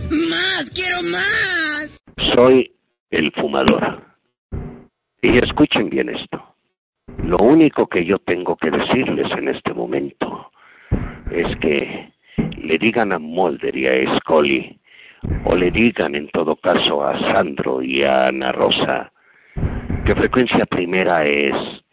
¡Más! ¡Quiero más! Soy el fumador. Y escuchen bien esto. Lo único que yo tengo que decirles en este momento es que le digan a Mulder y a Scully, o le digan en todo caso a Sandro y a Ana Rosa, que Frecuencia Primera es